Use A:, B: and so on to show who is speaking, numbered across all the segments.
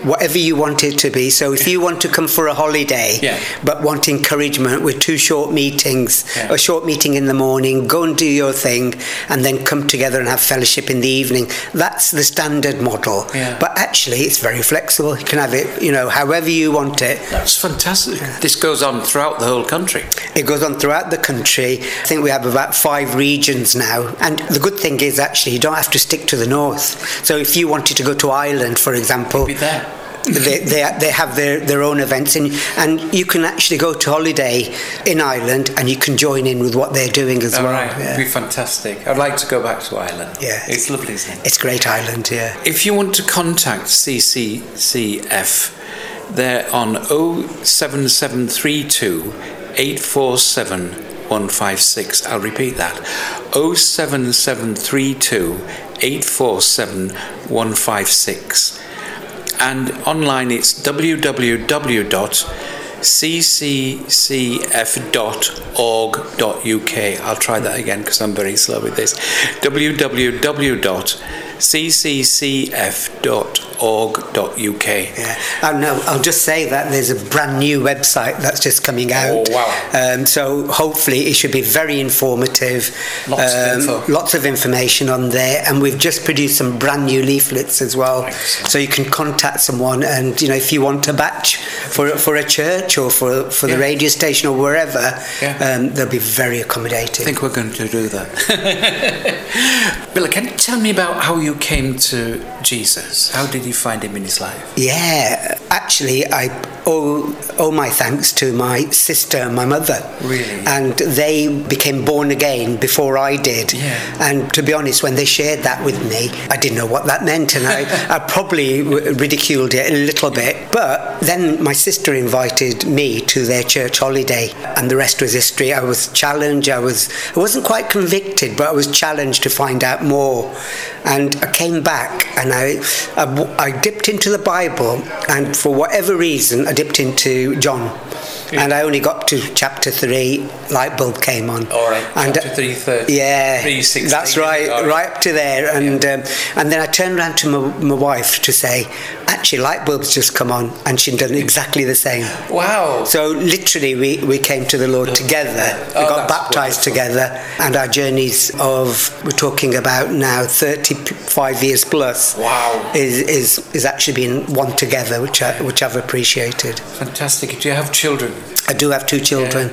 A: whatever you want it to be. So if you want to come for a holiday, but want encouragement with 2 short meetings, a short meeting in the morning, go and do your thing, and then come together and have fellowship in the evening, that's the standard model. But actually, it's very flexible. You can have it, however you want it.
B: That's fantastic. This goes on throughout the whole country.
A: It goes on throughout the country. I think we have about 5 regions now. And the good thing is, actually, you don't have to stick to the north. So if you wanted to go to Ireland, for example, they have their own events, and you can actually go to holiday in Ireland and you can join in with what they're doing as well.
B: Right. It'd be fantastic. I'd like to go back to Ireland.
A: Yeah,
B: it's lovely, isn't it?
A: It's great Ireland. Yeah.
B: If you want to contact CCCF, they're on 07732 847 156. I'll repeat that. 07732 847 156. And online it's www.cccf.org.uk. I'll try that again because I'm very slow with this. www.cccf.org.uk.
A: Yeah. I'll just say that there's a brand new website that's just coming out.
B: Oh, wow.
A: So hopefully it should be very informative. Lots of information on there, and we've just produced some brand new leaflets as well. Excellent. So you can contact someone, and if you want a batch for a church or for the radio station or wherever, they'll be very accommodating.
B: I think we're going to do that. Bill, can you tell me about how you came to Jesus? How did you find him in his life?
A: Yeah, actually, I owe my thanks to my sister and my mother.
B: Really?
A: And they became born again before I did.
B: Yeah.
A: And to be honest, when they shared that with me, I didn't know what that meant, and I probably ridiculed it a little bit. But then my sister invited me to their church holiday, and the rest was history. I was challenged. I wasn't quite convicted, but I was challenged to find out more. And I came back, and I dipped into the Bible, and for whatever reason, I dipped into John. Yeah. And I only got to chapter 3, light bulb came on.
B: All right, chapter 3:30.
A: Yeah,
B: 3:16.
A: that's right, right up to there. And then I turned around to my wife to say, actually, light bulb's just come on, and she'd done exactly the same.
B: Wow.
A: So literally, we came to the Lord together. We got baptised together, and our journeys we're talking about now 35 years plus.
B: Wow.
A: Is actually been one together, which I've appreciated.
B: Fantastic. Do you have children?
A: I do have 2 children,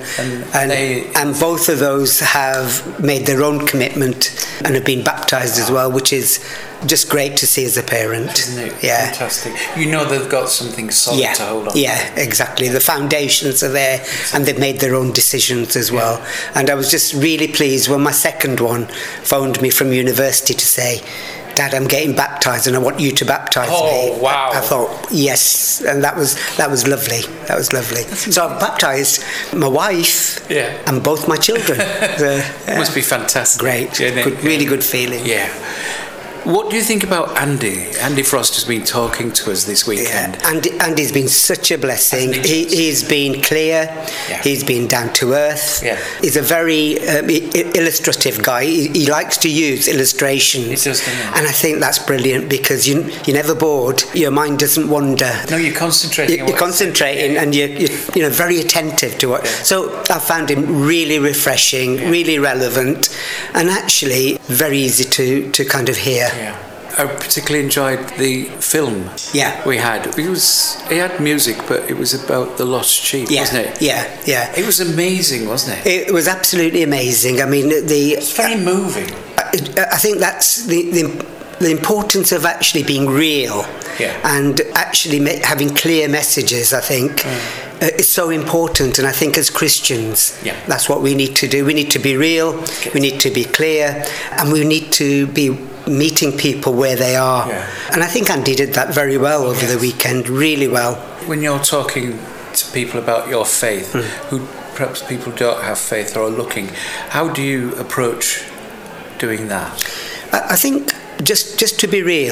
A: and both of those have made their own commitment and have been baptised as well, which is just great to see as a parent.
B: Isn't it?
A: Yeah.
B: Fantastic. They've got something solid to hold on to.
A: Yeah, exactly. The foundations are there, and they've made their own decisions as well. And I was just really pleased when my second one phoned me from university to say, Dad, I'm getting baptised and I want you to baptise me.
B: Oh, wow.
A: I thought, yes, and that was lovely. That was lovely. So I've baptised my wife and both my children.
B: Must be fantastic.
A: Great. Really good feeling.
B: Yeah. What do you think about Andy? Andy Frost has been talking to us this weekend.
A: Yeah. Andy's been such a blessing. He's been clear. Yeah. He's been down to earth. Yeah. He's a very illustrative guy. He likes to use illustrations. And I think that's brilliant because you're never bored. Your mind doesn't wander.
B: No, you're concentrating.
A: You're concentrating, and you're very attentive to it. Yeah. So I found him really refreshing, really relevant, and actually very easy to kind of hear.
B: Yeah. I particularly enjoyed the film we had. It had music, but it was about the lost sheep, wasn't it?
A: Yeah.
B: It was amazing, wasn't it?
A: It was absolutely amazing. I mean,
B: it's very moving.
A: I think that's the importance of actually being real and actually having clear messages, I think. It's so important, and I think as Christians, that's what we need to do. We need to be real, we need to be clear, and we need to be meeting people where they are. And I think Andy did that very well over the weekend, really well.
B: When you're talking to people about your faith, who perhaps people don't have faith or are looking, how do you approach doing that?
A: I think just to be real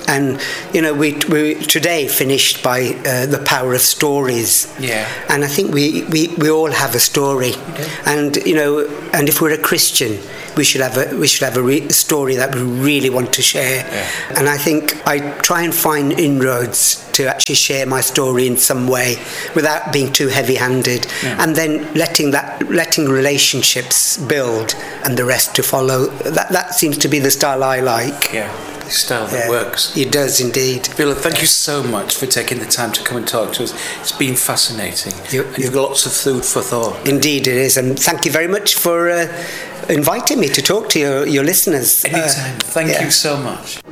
A: And we today finished by the power of stories.
B: Yeah.
A: And I think we all have a story.
B: Okay.
A: And and if we're a Christian, we should have a story that we really want to share.
B: Yeah.
A: And I think I try and find inroads to actually share my story in some way without being too heavy-handed, and then letting relationships build and the rest to follow. That seems to be the style I like.
B: Yeah. Style that works.
A: It does indeed.
B: Villa, thank you so much for taking the time to come and talk to us. It's been fascinating. You've got lots of food for thought.
A: Indeed it is, and thank you very much for inviting me to talk to your listeners.
B: Anytime. Thank you so much.